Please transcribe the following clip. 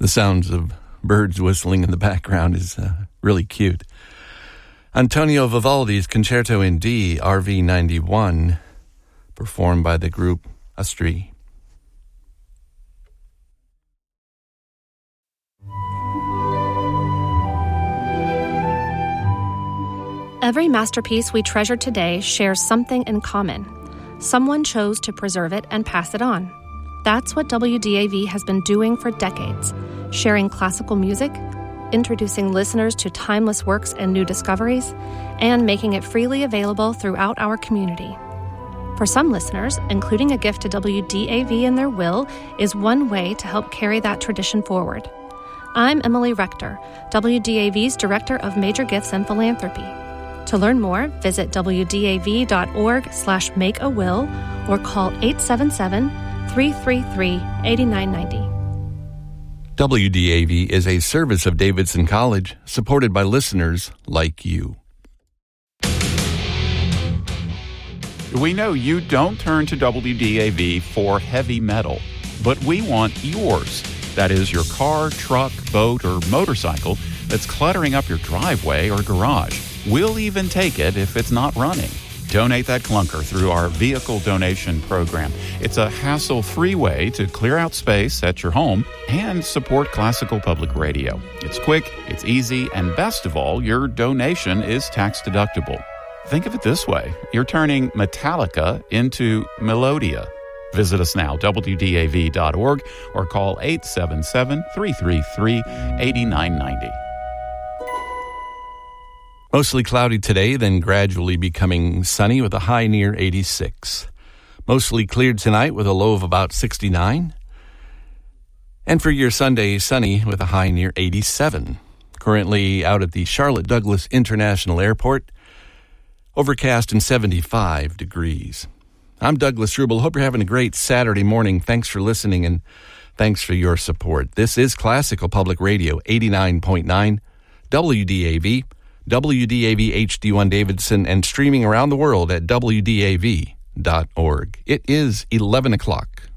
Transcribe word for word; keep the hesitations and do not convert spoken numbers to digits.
The sounds of birds whistling in the background is uh, really cute. Antonio Vivaldi's Concerto in D, R V ninety-one, performed by the group Astri. Every masterpiece we treasure today shares something in common. Someone chose to preserve it and pass it on. That's what W D A V has been doing for decades, sharing classical music, introducing listeners to timeless works and new discoveries, and making it freely available throughout our community. For some listeners, including a gift to W D A V in their will is one way to help carry that tradition forward. I'm Emily Rector, W D A V's Director of Major Gifts and Philanthropy. To learn more, visit w d a v dot org slash make a will or call eight seven seven, three three three, eight nine nine zero. W D A V is a service of Davidson College, supported by listeners like you. We know you don't turn to W D A V for heavy metal, but we want yours. That is, your car, truck, boat, or motorcycle that's cluttering up your driveway or garage. We'll even take it if it's not running. Donate that clunker through our vehicle donation program. It's a hassle-free way to clear out space at your home and support classical public radio. It's quick, it's easy, and best of all, your donation is tax-deductible. Think of it this way. You're turning Metallica into Melodia. Visit us now, w d a v dot org, or call eight seven seven, three three three, eight nine nine zero. Mostly cloudy today, then gradually becoming sunny with a high near eighty-six. Mostly cleared tonight with a low of about sixty-nine. And for your Sunday, sunny with a high near eighty-seven. Currently out at the Charlotte Douglas International Airport, overcast and seventy-five degrees. I'm Douglas Rubel. Hope you're having a great Saturday morning. Thanks for listening and thanks for your support. This is Classical Public Radio, eighty-nine point nine, W D A V, W D A V H D one Davidson, and streaming around the world at w d a v dot org. It is eleven o'clock.